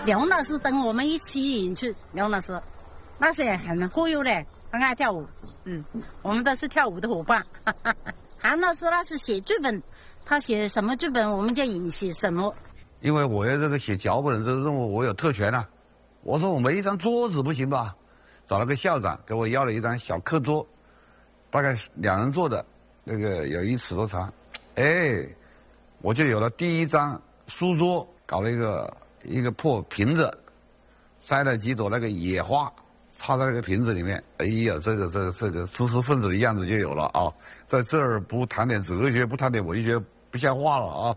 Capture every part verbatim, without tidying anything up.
刘老师等我们一起进去，刘老师那是很忽悠的，很爱跳舞。嗯，我们都是跳舞的伙伴。韩老师那是写剧本，他写什么剧本我们就引写什么。 因为我要这个写脚本这个任务，我有特权啊。我说我没一张桌子不行吧？找了个校长给我要了一张小课桌，大概两人坐的，那个有一尺多长。哎，我就有了第一张书桌，搞了一个一个破瓶子，塞了几朵那个野花，插在那个瓶子里面。哎呀，这个这个这个知识分子的样子就有了啊！在这儿不谈点哲学，不谈点文学，不像话了啊！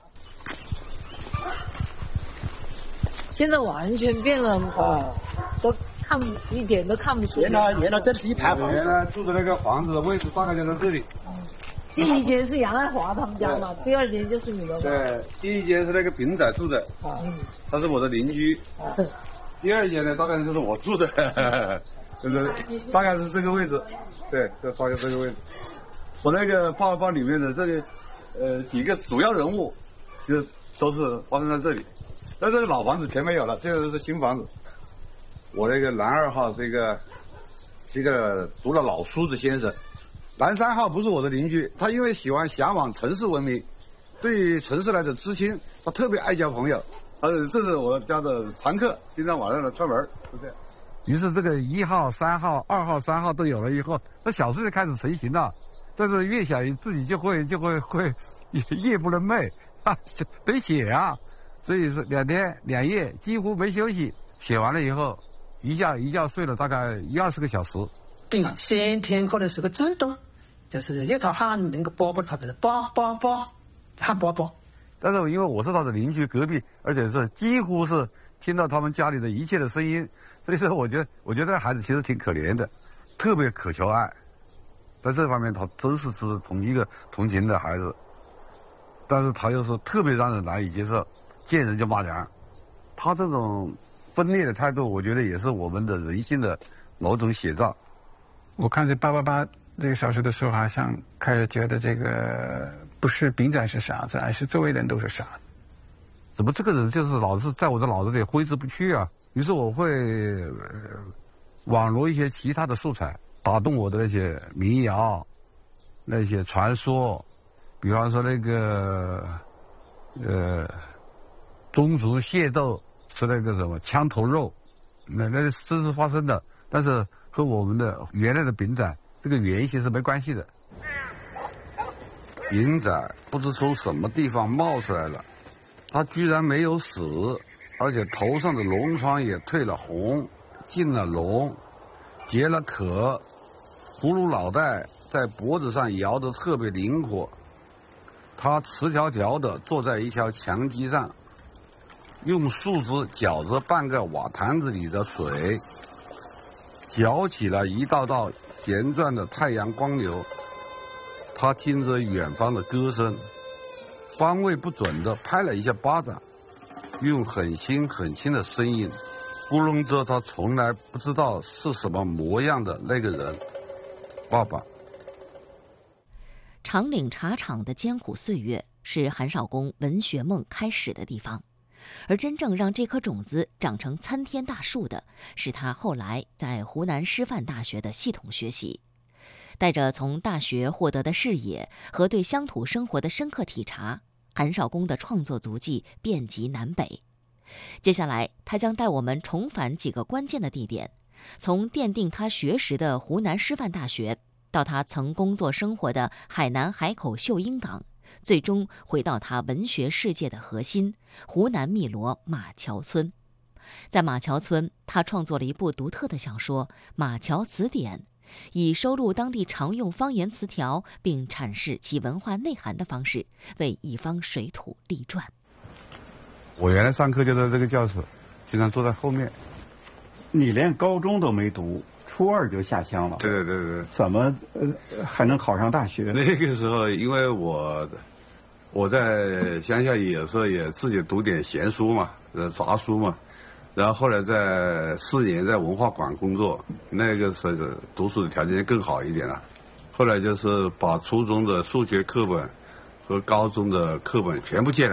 现在完全变了啊，都看一点都看不出。 原来原来这是一排房，原来住的那个房子的位置大概就在这里。 第一间是杨爱华他们家嘛，第二间就是你们。 对，第一间是那个平仔住的，啊，他是我的邻居。啊，第二间呢，大概就是我住的，就是大概是这个位置，对，就大概这个位置。我那个报报里面的这里，呃，几个主要人物，就都是发生在这里。那这个老房子全没有了，这个是新房子。我那个男二号这个，这个读了老书的先生。男三号不是我的邻居，他因为喜欢向往城市文明，对于城市来的知青，他特别爱交朋友。呃，这是我家的常客，经常晚上来串门，是这样。 于是这个一号、三号、二号、三号都有了以后，那小事就开始成型了。但是越想自己就会就会会夜不能寐啊，得写啊。所以是两天两夜几乎没休息，写完了以后，一觉一觉睡了大概一二十个小时。 病啊，先天高头是个自动，就是一套喊那个宝宝，他就是宝宝宝喊宝宝。 但是因为我是他的邻居隔壁，而且是几乎是听到他们家里的一切的声音，所以说我觉得我觉得孩子其实挺可怜的，特别渴求爱，在这方面他真是是同一个同情的孩子，但是他又是特别让人难以接受。见人就骂娘，他这种分裂的态度，我觉得也是我们的人性的某种写照。 我看这八八八这个小说的时候，好像开始觉得这个不是丙仔是傻子，而是周围人都是傻子。 怎么这个人就是老是在我的脑子里挥之不去啊？于是我会、呃、网罗一些其他的素材，打动我的那些民谣、那些传说，比方说那个呃。宗族械斗吃那个什么枪头肉，那那是真实发生的，但是和我们的原来的丙仔这个原型是没关系的。丙仔不知从什么地方冒出来了，他居然没有死，而且头上的脓疮也褪了红，进了脓，结了壳，葫芦脑袋在脖子上摇得特别灵活。他赤条条的坐在一条墙基上，用树枝搅着半个瓦坛子里的水，搅起了一道道旋转的太阳光流。他听着远方的歌声，方位不准的拍了一下巴掌，用很轻很轻的声音咕哝着他从来不知道是什么模样的那个人，爸爸。 长岭茶厂的艰苦岁月是韩少功文学梦开始的地方，而真正让这颗种子长成参天大树的，是他后来在湖南师范大学的系统学习。带着从大学获得的视野和对乡土生活的深刻体察，韩少功的创作足迹遍及南北。接下来，他将带我们重返几个关键的地点，从奠定他学识的湖南师范大学，到他曾工作生活的海南海口秀英港，最终回到他文学世界的核心——湖南汨罗马桥村。在马桥村，他创作了一部独特的小说《马桥词典》，以收录当地常用方言词条并阐释其文化内涵的方式，为一方水土立传。 我原来上课就在这个教室，经常坐在后面。 你连高中都没读，初二就下乡了？ 对对对对。 怎么呃还能考上大学？ 那个时候，因为我我在乡下有时候也自己读点闲书嘛，呃杂书嘛。然后后来在四年在文化馆工作，那个时候读书的条件更好一点了。后来就是把初中的数学课本和高中的课本全部借来，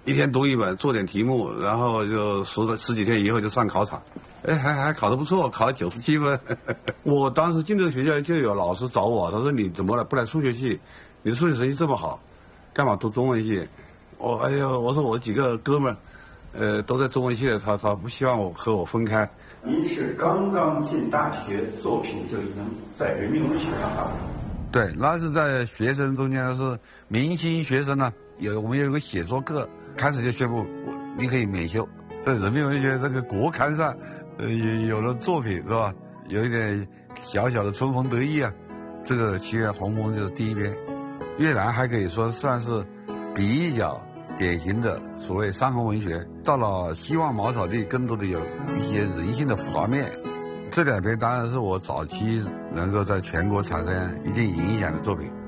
一天读一本，做点题目，然后就十十几天以后就上考场。哎，还还考得不错，考了九十七分。我当时进这个学校就有老师找我，他说你怎么了不来数学系？你的数学成绩这么好，干嘛读中文系？我哎呦，我说我几个哥们，呃，都在中文系的，他他不希望我和我分开。 您是刚刚进大学，作品就已经在人民文学上发表。 对，那是在学生中间是明星学生呢，有我们有个写作课，开始就宣布我你可以免修。在人民文学这个国刊上，呃，有有了作品是吧？有一点小小的春风得意啊。这个七月鸿蒙就是第一篇，越南还可以说算是比较典型的所谓伤痕文学。到了希望茅草地，更多的有一些人性的复杂面。这两篇当然是我早期能够在全国产生一定影响的作品。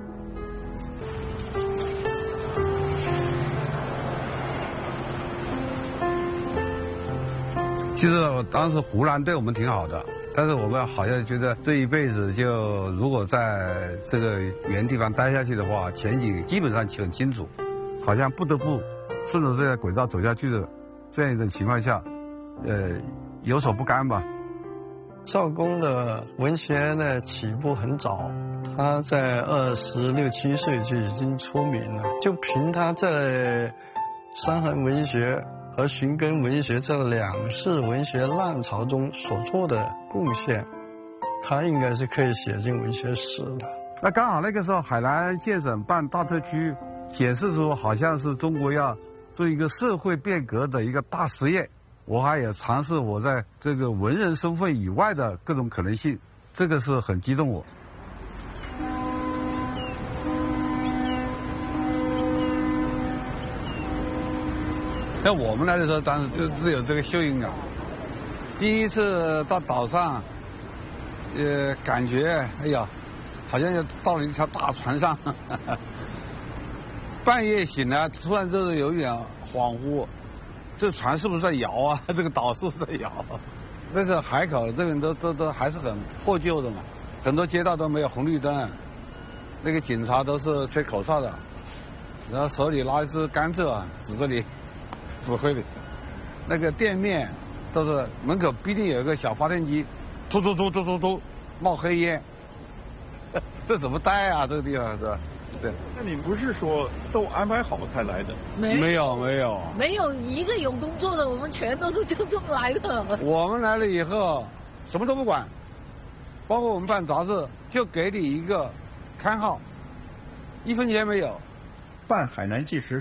其实我当时湖南对我们挺好的，但是我们好像觉得这一辈子就如果在这个原地方待下去的话，前景基本上很清楚，好像不得不顺着这个轨道走下去的这样一种情况下，呃，有所不甘吧。 赵公的文学呢起步很早，他在二十六七岁就已经出名了。就凭他在伤痕文学和寻根文学这两世文学浪潮中所做的贡献，他应该是可以写进文学史的。 那刚好那个时候海南建省办大特区，显示出好像是中国要做一个社会变革的一个大实验。我还也尝试我在这个文人身份以外的各种可能性，这个是很激动我。在我们来的时候，当时就只有这个秀英港。第一次到岛上，呃，感觉哎呀，好像就到了一条大船上。半夜醒来，突然就是有一点恍惚。这船是不是在摇啊？这个岛是不是在摇？那个海口这边都都都还是很破旧的嘛，很多街道都没有红绿灯，那个警察都是吹口哨的，然后手里拿一支甘蔗啊，指着你，指挥你。那个店面都是门口必定有一个小发电机，突突突突突突冒黑烟，这怎么待啊？这个地方是吧？对， 那你不是说都安排好才来的？ 没没有没有没有一个有工作的，我们全都是就这么来的。 我们来了以后什么都不管，包括我们办杂志，就给你一个刊号，一分钱没有。 办海南纪实